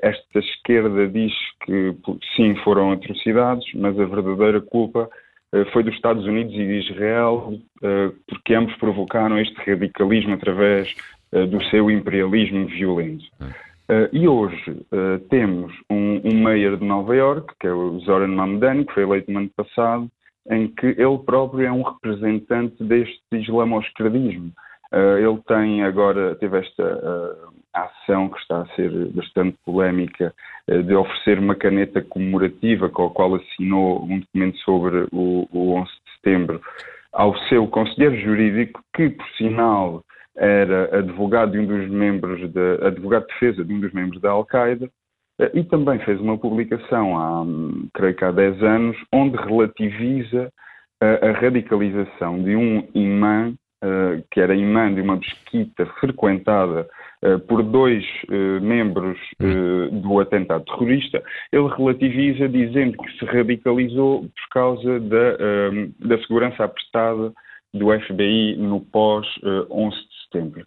esta esquerda diz que sim, foram atrocidades, mas a verdadeira culpa foi dos Estados Unidos e de Israel, porque ambos provocaram este radicalismo através do seu imperialismo violento. E hoje temos um mayor de Nova Iorque, que é o Zoran Mamdani, que foi eleito no ano passado, em que ele próprio é um representante deste islamo-esquerdismo. Ele teve esta ação que está a ser bastante polémica, de oferecer uma caneta comemorativa com a qual assinou um documento sobre o 11 de setembro ao seu conselheiro jurídico, que, por sinal, era advogado de defesa de um dos membros da Al-Qaeda, e também fez uma publicação, creio que há 10 anos, onde relativiza a radicalização de um imã, que era imã de uma mesquita frequentada por 2 membros do atentado terrorista. Ele relativiza dizendo que se radicalizou por causa da segurança apertada do FBI no pós-11 de setembro.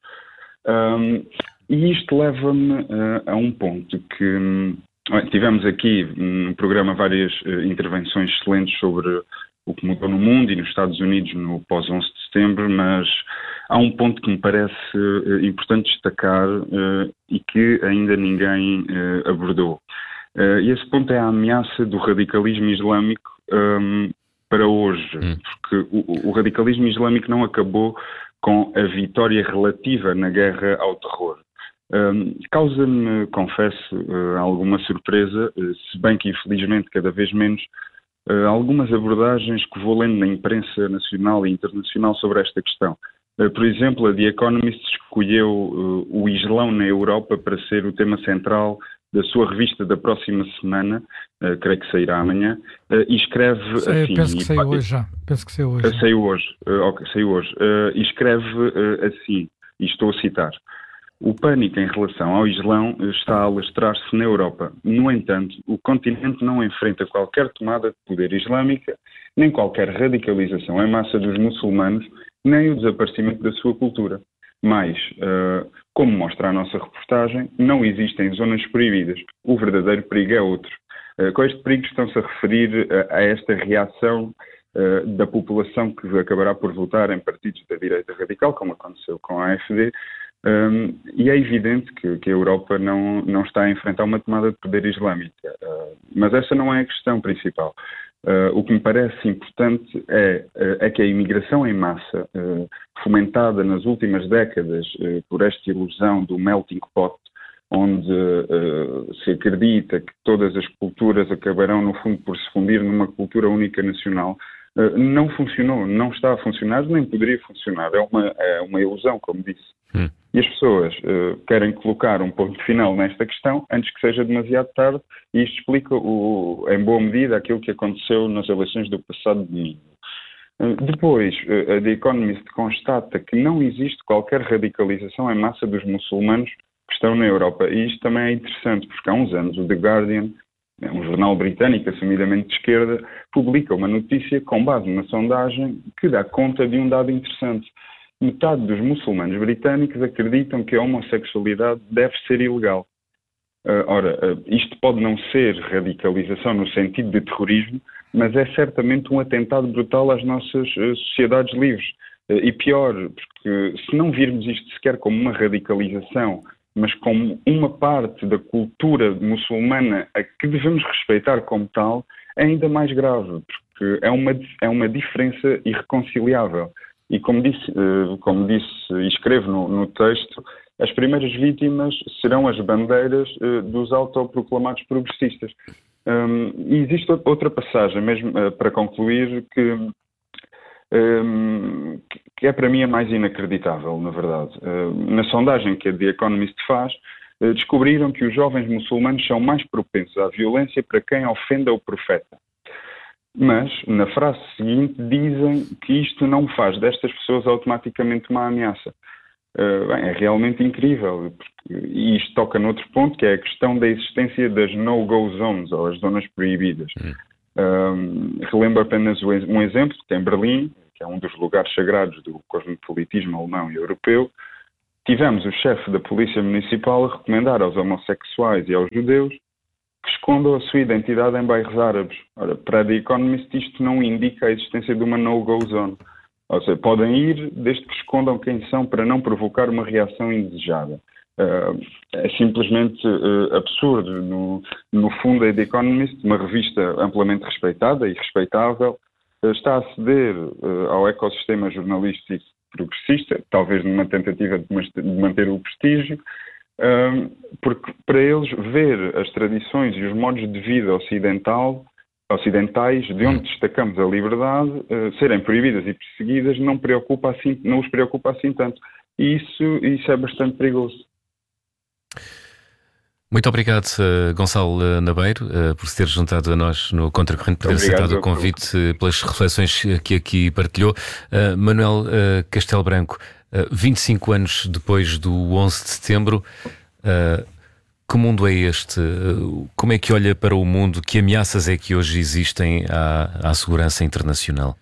E isto leva-me a um ponto que tivemos aqui no programa várias intervenções excelentes sobre o que mudou no mundo e nos Estados Unidos no pós-11 de setembro, mas há um ponto que me parece importante destacar e que ainda ninguém abordou. E esse ponto é a ameaça do radicalismo islâmico para hoje, porque o radicalismo islâmico não acabou com a vitória relativa na guerra ao terror. Causa-me, confesso, alguma surpresa, se bem que infelizmente cada vez menos, algumas abordagens que vou lendo na imprensa nacional e internacional sobre esta questão. Por exemplo, a The Economist escolheu o Islão na Europa para ser o tema central da sua revista da próxima semana, creio que sairá amanhã, e escreve assim... Penso que saiu hoje já. Saiu hoje. E escreve assim, e estou a citar: o pânico em relação ao Islão está a alastrar-se na Europa. No entanto, o continente não enfrenta qualquer tomada de poder islâmica, nem qualquer radicalização em massa dos muçulmanos, nem o desaparecimento da sua cultura. Mas, como mostra a nossa reportagem, não existem zonas proibidas. O verdadeiro perigo é outro. Com este perigo estão-se a referir a esta reação da população que acabará por votar em partidos da direita radical, como aconteceu com a AfD, e é evidente que a Europa não está a enfrentar uma tomada de poder islâmica. Mas essa não é a questão principal. O que me parece importante é que a imigração em massa, fomentada nas últimas décadas por esta ilusão do melting pot, onde se acredita que todas as culturas acabarão, no fundo, por se fundir numa cultura única nacional, não funcionou, não está a funcionar, nem poderia funcionar. É uma ilusão, como disse. E as pessoas querem colocar um ponto final nesta questão antes que seja demasiado tarde, e isto explica, em boa medida, aquilo que aconteceu nas eleições do passado domingo. Depois, a The Economist constata que não existe qualquer radicalização em massa dos muçulmanos que estão na Europa. E isto também é interessante, porque há uns anos o The Guardian, um jornal britânico assumidamente de esquerda, publica uma notícia com base numa sondagem que dá conta de um dado interessante. Metade dos muçulmanos britânicos acreditam que a homossexualidade deve ser ilegal. Isto pode não ser radicalização no sentido de terrorismo, mas é certamente um atentado brutal às nossas sociedades livres. E pior, porque se não virmos isto sequer como uma radicalização, mas como uma parte da cultura muçulmana a que devemos respeitar como tal, é ainda mais grave, porque é uma diferença irreconciliável. E como disse e escrevo no texto, as primeiras vítimas serão as bandeiras dos autoproclamados progressistas. E existe outra passagem, mesmo para concluir, que é para mim a mais inacreditável, na verdade. Na sondagem que a The Economist faz, descobriram que os jovens muçulmanos são mais propensos à violência para quem ofenda o profeta. Mas, na frase seguinte, dizem que isto não faz destas pessoas automaticamente uma ameaça. É realmente incrível. E isto toca noutro ponto, que é a questão da existência das no-go zones, ou as zonas proibidas. Relembro apenas um exemplo, que em Berlim, que é um dos lugares sagrados do cosmopolitismo alemão e europeu, tivemos o chefe da Polícia Municipal a recomendar aos homossexuais e aos judeus que escondam a sua identidade em bairros árabes. Ora, para The Economist isto não indica a existência de uma no-go zone. Ou seja, podem ir desde que escondam quem são para não provocar uma reação indesejada. É simplesmente absurdo. No fundo, a The Economist, uma revista amplamente respeitada e respeitável, está a ceder ao ecossistema jornalístico progressista, talvez numa tentativa de manter o prestígio, porque para eles ver as tradições e os modos de vida ocidentais, de onde destacamos a liberdade, serem proibidas e perseguidas, não os preocupa assim tanto. E isso é bastante perigoso. Muito obrigado, Gonçalo Nabeiro, por se ter juntado a nós no Contracorrente, por ter aceitado o convite, pelas reflexões que aqui partilhou. Manuel Castelo Branco, 25 anos depois do 11 de setembro, que mundo é este? Como é que olha para o mundo? Que ameaças é que hoje existem à segurança internacional?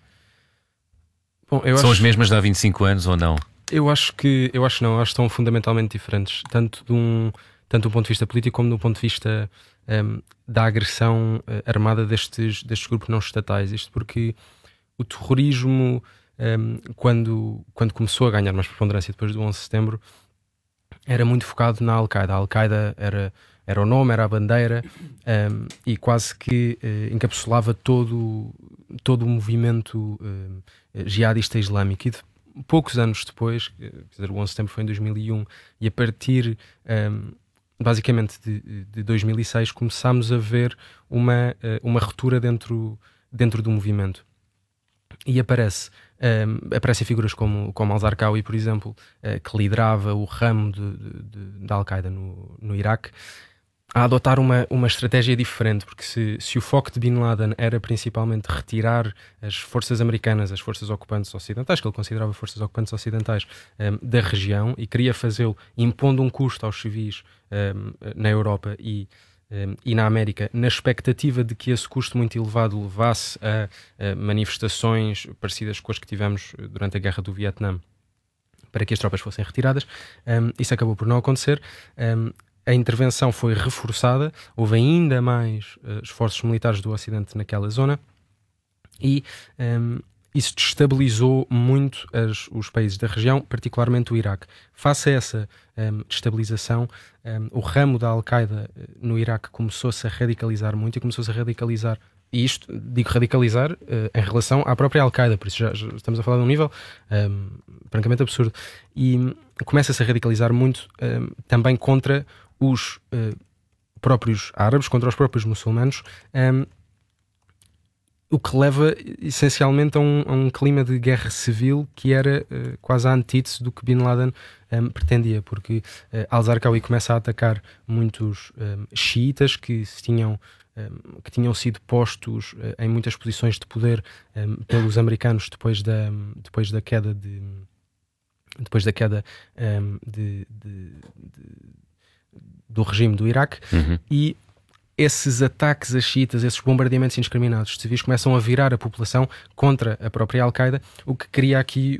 Bom, São as mesmas de há 25 anos ou não? Eu acho que não, acho que estão fundamentalmente diferentes, tanto do ponto de vista político como do ponto de vista da agressão armada destes grupos não estatais. Isto porque o terrorismo, quando começou a ganhar mais preponderância depois do 11 de setembro, era muito focado na Al-Qaeda. A Al-Qaeda era o nome, era a bandeira, e quase que encapsulava todo o movimento jihadista islâmico. E poucos anos depois, quer dizer, o 11 de setembro foi em 2001, e a partir basicamente de 2006 começámos a ver uma ruptura dentro do movimento. E aparecem figuras como al-Zarqawi, por exemplo, que liderava o ramo da Al-Qaeda no Iraque, a adotar uma estratégia diferente, porque se o foco de Bin Laden era principalmente retirar as forças americanas, as forças ocupantes ocidentais, que ele considerava forças ocupantes ocidentais, da região, e queria fazê-lo impondo um custo aos civis na Europa e na América, na expectativa de que esse custo muito elevado levasse a manifestações parecidas com as que tivemos durante a Guerra do Vietnã, para que as tropas fossem retiradas. Isso acabou por não acontecer. A intervenção foi reforçada, houve ainda mais esforços militares do Ocidente naquela zona, e isso destabilizou muito os países da região, particularmente o Iraque. Face a essa destabilização, o ramo da Al-Qaeda no Iraque começou-se a radicalizar muito, e começou-se a radicalizar, e isto, digo radicalizar, em relação à própria Al-Qaeda, por isso já estamos a falar de um nível francamente absurdo, e começa-se a radicalizar muito também contra os próprios árabes, contra os próprios muçulmanos, o que leva essencialmente a um clima de guerra civil que era quase a antítese do que Bin Laden pretendia, porque al-Zarqawi começa a atacar muitos xiitas que tinham sido postos em muitas posições de poder pelos americanos depois da queda do regime do Iraque. E esses ataques a xiitas, esses bombardeamentos indiscriminados de civis, começam a virar a população contra a própria Al-Qaeda, o que cria aqui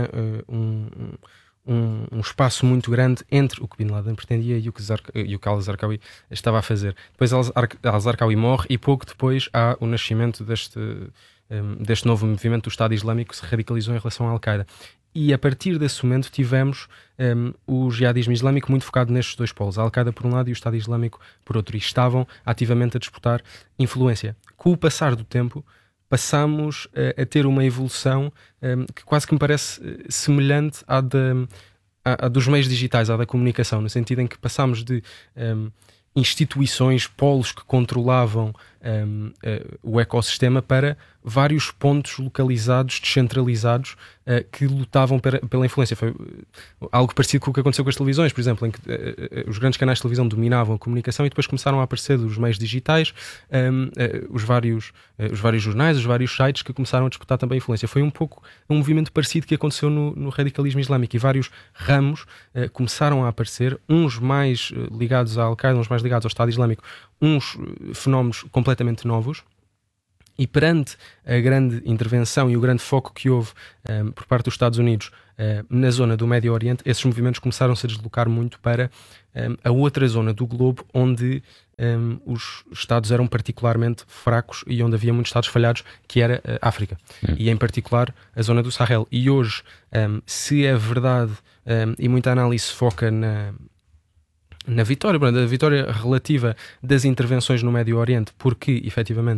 um espaço muito grande entre o que Bin Laden pretendia e o que al-Zarqawi estava a fazer. Depois al-Zarqawi morre, e pouco depois há o nascimento deste novo movimento do Estado Islâmico, que se radicalizou em relação à Al-Qaeda. E a partir desse momento tivemos o jihadismo islâmico muito focado nestes dois polos, a Al-Qaeda por um lado e o Estado Islâmico por outro, e estavam ativamente a disputar influência. Com o passar do tempo, passamos a ter uma evolução que quase que me parece semelhante à dos meios digitais, à da comunicação, no sentido em que passamos de instituições, polos que controlavam o ecossistema, para vários pontos localizados, descentralizados, que lutavam pela influência. Foi algo parecido com o que aconteceu com as televisões, por exemplo, em que os grandes canais de televisão dominavam a comunicação, e depois começaram a aparecer os meios digitais, os vários jornais, os vários sites, que começaram a disputar também a influência. Foi um pouco um movimento parecido que aconteceu no radicalismo islâmico, e vários ramos começaram a aparecer, uns mais ligados à Al-Qaeda, uns mais ligados ao Estado Islâmico, uns fenómenos completamente novos, E perante a grande intervenção e o grande foco que houve por parte dos Estados Unidos na zona do Médio Oriente, esses movimentos começaram-se a deslocar muito para a outra zona do globo onde os Estados eram particularmente fracos e onde havia muitos Estados falhados, que era a África. E em particular a zona do Sahel. E hoje, se é verdade, e muita análise se foca na vitória, a vitória relativa das intervenções no Médio Oriente, porque efetivamente